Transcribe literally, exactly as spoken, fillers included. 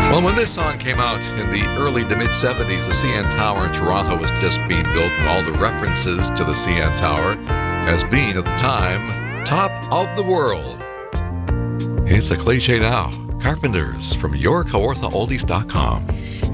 Well, when this song came out in the early to mid-seventies, the C N Tower in Toronto was just being built, and all the references to the C N Tower as being, at the time, top of the world. It's a cliche now. Carpenters from your Kawartha Oldies dot com.